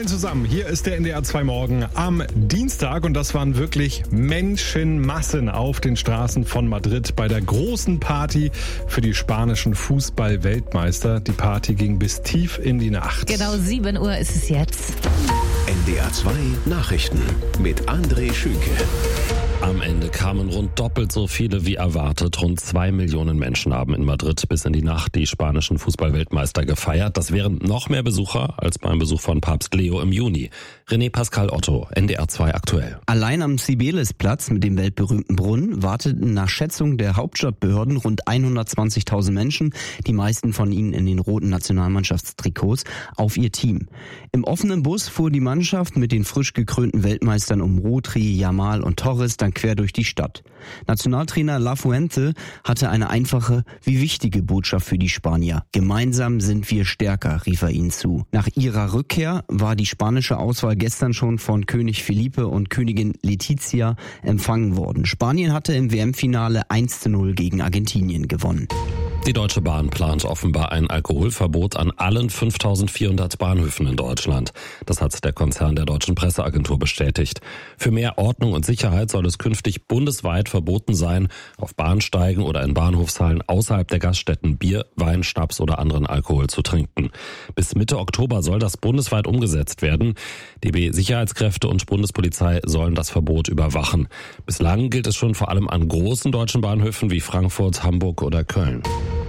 zusammen, hier ist der NDR 2 Morgen am Dienstag und das waren wirklich Menschenmassen auf den Straßen von Madrid bei der großen Party für die spanischen Fußball-Weltmeister. Die Party ging bis tief in die Nacht. Genau 7 Uhr ist es jetzt. NDR 2 Nachrichten mit André Schünke. Am Ende kamen rund doppelt so viele wie erwartet. Rund 2 Millionen Menschen haben in Madrid bis in die Nacht die spanischen Fußball-Weltmeister gefeiert. Das wären noch mehr Besucher als beim Besuch von Papst Leo im Juni. René Pascal Otto, NDR 2 aktuell. Allein am Cibeles-Platz mit dem weltberühmten Brunnen warteten nach Schätzung der Hauptstadtbehörden rund 120.000 Menschen, die meisten von ihnen in den roten Nationalmannschaftstrikots, auf ihr Team. Im offenen Bus fuhr die Mannschaft mit den frisch gekrönten Weltmeistern um Rodri, Yamal und Torres dann quer durch die Stadt. Nationaltrainer Lafuente hatte eine einfache wie wichtige Botschaft für die Spanier. Gemeinsam sind wir stärker, rief er ihnen zu. Nach ihrer Rückkehr war die spanische Auswahl gestern schon von König Felipe und Königin Letizia empfangen worden. Spanien hatte im WM-Finale 1:0 gegen Argentinien gewonnen. Die Deutsche Bahn plant offenbar ein Alkoholverbot an allen 5.400 Bahnhöfen in Deutschland. Das hat der Konzern der Deutschen Presseagentur bestätigt. Für mehr Ordnung und Sicherheit soll es künftig bundesweit verboten sein, auf Bahnsteigen oder in Bahnhofshallen außerhalb der Gaststätten Bier, Wein, Schnaps oder anderen Alkohol zu trinken. Bis Mitte Oktober soll das bundesweit umgesetzt werden. DB Sicherheitskräfte und Bundespolizei sollen das Verbot überwachen. Bislang gilt es schon vor allem an großen deutschen Bahnhöfen wie Frankfurt, Hamburg oder Köln.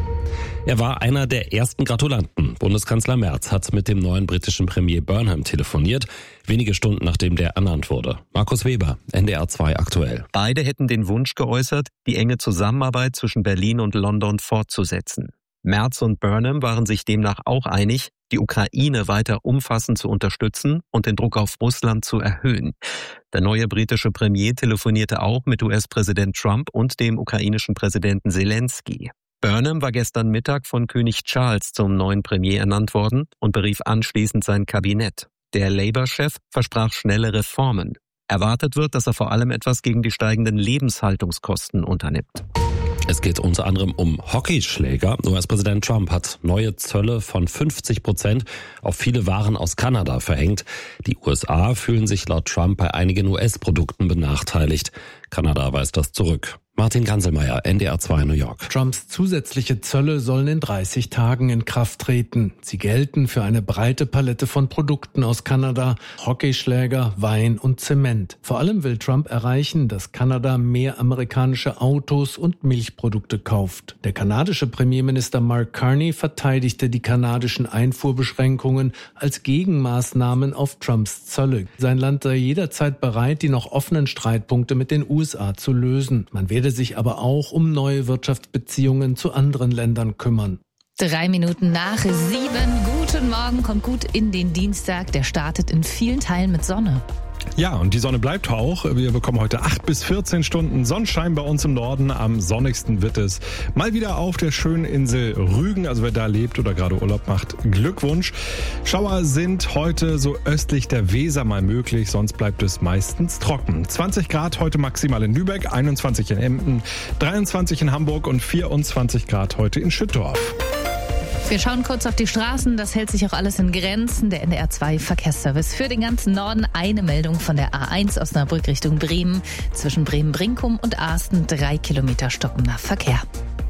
Er war einer der ersten Gratulanten. Bundeskanzler Merz hat mit dem neuen britischen Premier Burnham telefoniert, wenige Stunden nachdem der ernannt wurde. Markus Weber, NDR 2 aktuell. Beide hätten den Wunsch geäußert, die enge Zusammenarbeit zwischen Berlin und London fortzusetzen. Merz und Burnham waren sich demnach auch einig, die Ukraine weiter umfassend zu unterstützen und den Druck auf Russland zu erhöhen. Der neue britische Premier telefonierte auch mit US-Präsident Trump und dem ukrainischen Präsidenten Zelensky. Burnham war gestern Mittag von König Charles zum neuen Premier ernannt worden und berief anschließend sein Kabinett. Der Labour-Chef versprach schnelle Reformen. Erwartet wird, dass er vor allem etwas gegen die steigenden Lebenshaltungskosten unternimmt. Es geht unter anderem um Hockeyschläger. US-Präsident Trump hat neue Zölle von 50% auf viele Waren aus Kanada verhängt. Die USA fühlen sich laut Trump bei einigen US-Produkten benachteiligt. Kanada weist das zurück. Martin Ganselmeier, NDR 2 New York. Trumps zusätzliche Zölle sollen in 30 Tagen in Kraft treten. Sie gelten für eine breite Palette von Produkten aus Kanada, Hockeyschläger, Wein und Zement. Vor allem will Trump erreichen, dass Kanada mehr amerikanische Autos und Milchprodukte kauft. Der kanadische Premierminister Mark Carney verteidigte die kanadischen Einfuhrbeschränkungen als Gegenmaßnahmen auf Trumps Zölle. Sein Land sei jederzeit bereit, die noch offenen Streitpunkte mit den USA zu lösen. Man werde sich aber auch um neue Wirtschaftsbeziehungen zu anderen Ländern kümmern. 3 Minuten nach 7. Guten Morgen, kommt gut in den Dienstag. Der startet in vielen Teilen mit Sonne. Ja, und die Sonne bleibt auch. Wir bekommen heute 8 bis 14 Stunden Sonnenschein bei uns im Norden. Am sonnigsten wird es mal wieder auf der schönen Insel Rügen. Also wer da lebt oder gerade Urlaub macht, Glückwunsch. Schauer sind heute so östlich der Weser mal möglich, sonst bleibt es meistens trocken. 20 Grad heute maximal in Lübeck, 21 in Emden, 23 in Hamburg und 24 Grad heute in Schüttorf. Wir schauen kurz auf die Straßen, das hält sich auch alles in Grenzen. Der NDR 2 Verkehrsservice für den ganzen Norden. Eine Meldung von der A1 Osnabrück Richtung Bremen. Zwischen Bremen-Brinkum und Asten 3 Kilometer stockender Verkehr.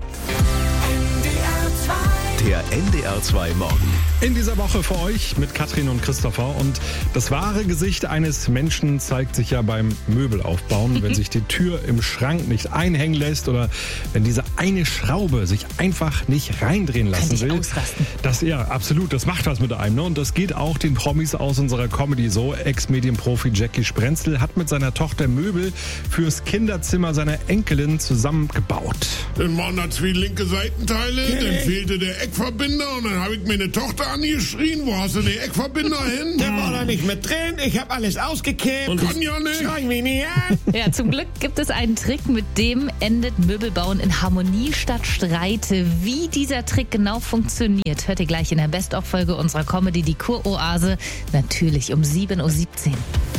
Der NDR 2 Morgen. In dieser Woche für euch mit Katrin und Christopher. Und das wahre Gesicht eines Menschen zeigt sich ja beim Möbelaufbauen, wenn sich die Tür im Schrank nicht einhängen lässt oder wenn diese eine Schraube sich einfach nicht reindrehen lassen will. Ausrasten. Das, ja, absolut, das macht was mit einem. Ne? Und das geht auch den Promis aus unserer Comedy so. Ex-Medienprofi Jackie Sprenzel hat mit seiner Tochter Möbel fürs Kinderzimmer seiner Enkelin zusammengebaut. Dann waren da 2 linke Seitenteile, dann fehlte der Eckverbinder und dann habe ich meine Tochter angeschrien, wo hast du den Eckverbinder hin? Der war da nicht mit drin, ich habe alles ausgekippt. Und kann ja nicht. Schrei mich nicht an. Ja, zum Glück gibt es einen Trick, mit dem endet Möbelbauen in Harmonie statt Streit. Wie dieser Trick genau funktioniert, hört ihr gleich in der Best-of-Folge unserer Comedy Die Kuroase, natürlich um 7.17 Uhr.